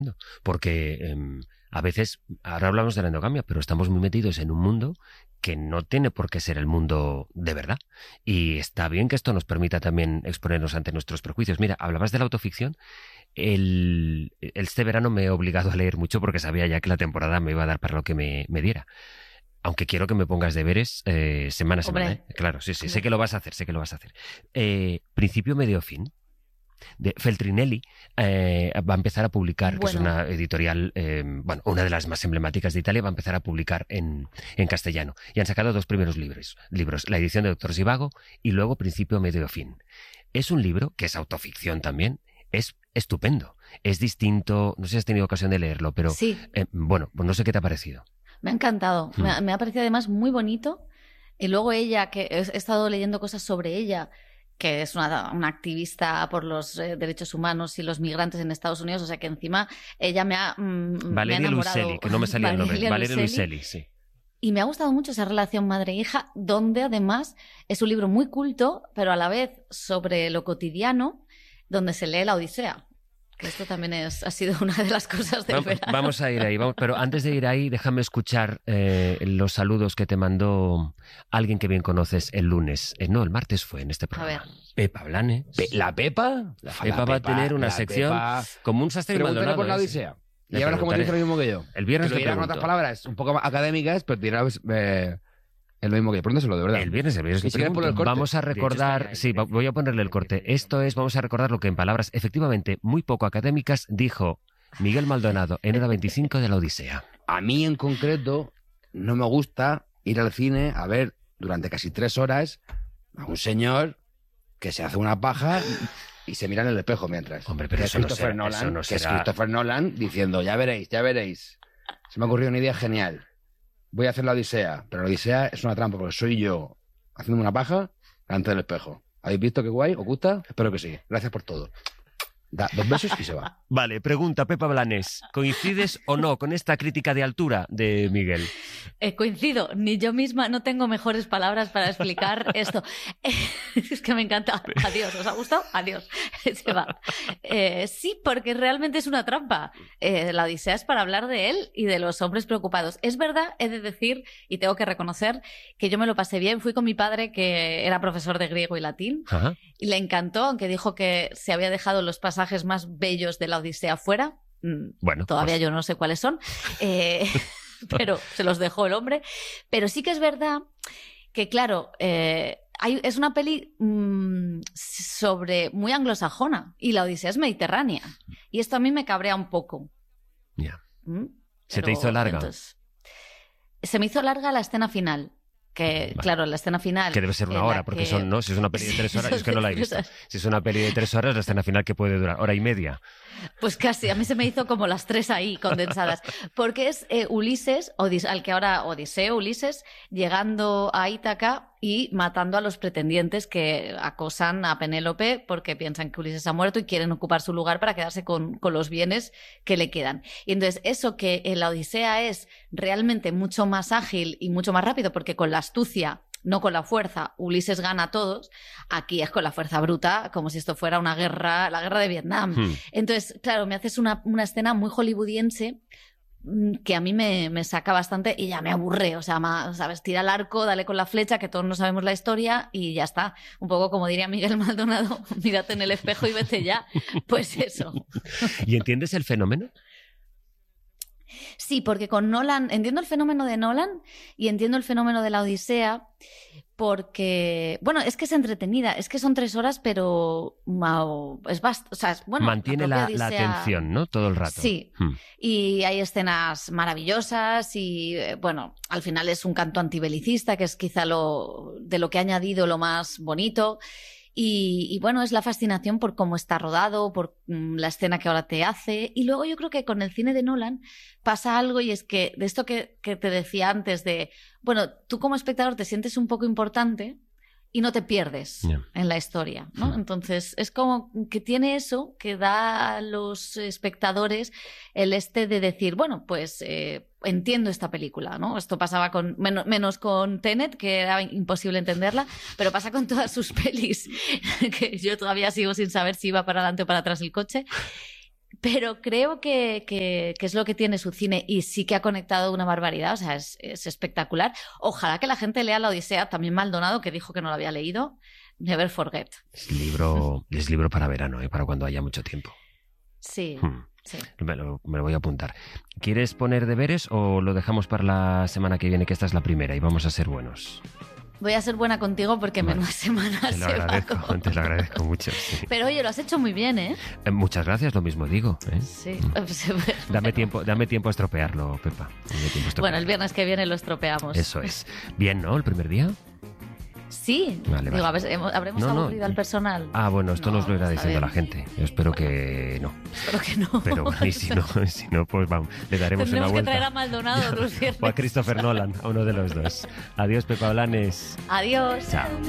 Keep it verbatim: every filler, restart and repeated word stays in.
Porque eh, a veces, ahora hablamos de la endogamia, pero estamos muy metidos en un mundo que no tiene por qué ser el mundo de verdad. Y está bien que esto nos permita también exponernos ante nuestros prejuicios. Mira, hablabas de la autoficción. El, este verano me he obligado a leer mucho porque sabía ya que la temporada me iba a dar para lo que me, me diera. Aunque quiero que me pongas deberes eh, semana a semana. ¿eh? Claro, sí, sí, sé que lo vas a hacer, sé que lo vas a hacer. Eh, principio, medio, fin. De Feltrinelli eh, va a empezar a publicar, bueno. que es una editorial, eh, bueno, una de las más emblemáticas de Italia, va a empezar a publicar en, en castellano. Y han sacado dos primeros libros, libros, la edición de Doctor Zhivago y luego Principio, Medio, Fin. Es un libro que es autoficción también, es estupendo, es distinto, no sé si has tenido ocasión de leerlo, pero sí. eh, bueno, pues no sé qué te ha parecido. Me ha encantado, hmm. me, ha, me ha parecido además muy bonito. Y luego ella, que he, he estado leyendo cosas sobre ella, que es una, una activista por los eh, derechos humanos y los migrantes en Estados Unidos, o sea que encima ella me ha, mm, Valeria me ha enamorado. Luiselli, que no me salía Valeria el nombre. Valeria Luiselli, Luiselli, sí. Y me ha gustado mucho esa relación madre-hija, donde además es un libro muy culto, pero a la vez sobre lo cotidiano, donde se lee la Odisea. Que esto también es, ha sido una de las cosas del vamos, verano. Vamos a ir ahí, vamos, pero antes de ir ahí, déjame escuchar eh, los saludos que te mandó alguien que bien conoces el lunes. Eh, no, el martes fue en este programa. A ver. Pepa Blanes. Pe ¿La Pepa? La Pepa, Pepa va a Pepa, tener una sección Pepa. como un sastre y Maldonado. por la ¿eh? Odisea. Le Y ahora como te dice lo mismo que yo. El viernes que lo le dirá con pregunto. otras palabras un poco académicas, pero dirá eh, es lo mismo que yo. Pregúntaselo, de verdad. El viernes, el viernes. Si quieres poner el corte. Vamos a recordar, hecho, sí, voy a ponerle el corte. Esto es, vamos a recordar lo que en palabras efectivamente muy poco académicas dijo Miguel Maldonado en Hora veinticinco de la Odisea. A mí en concreto no me gusta ir al cine a ver durante casi tres horas a un señor que se hace una paja y se mira en el espejo mientras. Hombre, pero que eso es no Christopher será, Nolan, eso no que es será... Christopher Nolan diciendo, ya veréis, ya veréis. Se me ha ocurrido una idea genial. Voy a hacer la Odisea, pero la Odisea es una trampa porque soy yo haciendo una paja delante del espejo. ¿Habéis visto qué guay? ¿Os gusta? Espero que sí. Gracias por todo. Da dos besos y se va. Vale, pregunta Pepa Blanes. ¿Coincides o no con esta crítica de altura de Miguel? Eh, coincido. Ni yo misma no tengo mejores palabras para explicar esto. Eh, es que me encanta. Adiós. ¿Os ha gustado? Adiós. Se va. Eh, sí, porque realmente es una trampa. Eh, la Odisea es para hablar de él y de los hombres preocupados. Es verdad, he de decir, y tengo que reconocer, que yo me lo pasé bien. Fui con mi padre, que era profesor de griego y latín, Ajá. y le encantó, aunque dijo que se había dejado los pasajes más bellos de la Odisea fuera. Bueno, todavía pues... yo no sé cuáles son, eh, pero se los dejó el hombre. Pero sí que es verdad que, claro, eh, hay, es una peli mmm, sobre muy anglosajona y la Odisea es mediterránea. Y esto a mí me cabrea un poco. Ya. Yeah. ¿Mm? ¿Se Pero, te hizo larga? Entonces, se me hizo larga la escena final. Que, vale. Claro, la escena final... Que debe ser una hora, porque que... son, ¿no? Si es una peli de tres horas, es que no la he visto. Si es una peli de tres horas, la escena final que puede durar hora y media. Pues casi, a mí se me hizo como las tres ahí, condensadas. Porque es eh, Ulises, Odis al que ahora Odiseo, Ulises, llegando a Ítaca y matando a los pretendientes que acosan a Penélope porque piensan que Ulises ha muerto y quieren ocupar su lugar para quedarse con, con los bienes que le quedan. Y entonces eso que en la Odisea es realmente mucho más ágil y mucho más rápido, porque con la astucia, no con la fuerza, Ulises gana a todos, aquí es con la fuerza bruta, como si esto fuera una guerra, la guerra de Vietnam. Hmm. Entonces, claro, me haces una, una escena muy hollywoodiense que a mí me, me saca bastante y ya me aburre, o sea, más, ¿sabes? Tira el arco, dale con la flecha, que todos no sabemos la historia y ya está. Un poco como diría Miguel Maldonado, mírate en el espejo y vete ya. Pues eso. ¿Y entiendes el fenómeno? Sí, porque con Nolan, entiendo el fenómeno de Nolan y entiendo el fenómeno de la Odisea, porque, bueno, es que es entretenida, es que son tres horas, pero wow, es bast- o sea, es, bueno, mantiene la, Odisea... la atención, ¿no? Todo el rato. Sí, hmm. Y hay escenas maravillosas y, bueno, al final es un canto antibelicista, que es quizá lo de lo que ha añadido lo más bonito. Y, y bueno, es la fascinación por cómo está rodado, por mm, la escena que ahora te hace. Y luego yo creo que con el cine de Nolan pasa algo, y es que de esto que, que te decía antes de, bueno, tú como espectador te sientes un poco importante y no te pierdes yeah. en la historia, ¿no? Entonces es como que tiene eso que da a los espectadores el este de decir, bueno, pues eh, entiendo esta película, ¿no? Esto pasaba con menos, menos con Tenet, que era imposible entenderla, pero pasa con todas sus pelis, que yo todavía sigo sin saber si iba para adelante o para atrás el coche. pero creo que, que, que es lo que tiene su cine y sí que ha conectado una barbaridad, o sea, es, es espectacular. Ojalá que la gente lea La Odisea, también Maldonado, que dijo que no lo había leído. Never forget. Es libro, es libro para verano, ¿eh? Para cuando haya mucho tiempo. Sí, Hmm. sí. Me lo, me lo voy a apuntar. ¿Quieres poner deberes o lo dejamos para la semana que viene, que esta es la primera y vamos a ser buenos? Voy a ser buena contigo porque Vale. menuda semana Te lo se va agradezco, con- te lo agradezco mucho. Sí. Pero oye, lo has hecho muy bien, ¿eh? Eh, Muchas gracias, lo mismo digo. ¿eh? Sí. Mm. Dame tiempo, dame tiempo a estropearlo, Pepa. Dame tiempo a estropearlo. Bueno, el viernes que viene lo estropeamos. Eso es. Bien, ¿no? El primer día. Sí. Vale, Digo, vale. a ver, hemos- ¿habremos No, no. aburrido al personal? Ah, bueno, esto No, nos lo irá está diciendo bien. la gente. Yo espero que no. Espero que no. Pero bueno, y si no, si no, pues vamos, le daremos una Tendremos que vuelta. traer a Maldonado los viernes. O a Christopher Nolan, a uno de los dos. Adiós, Pepa Blanes. Adiós. Chao.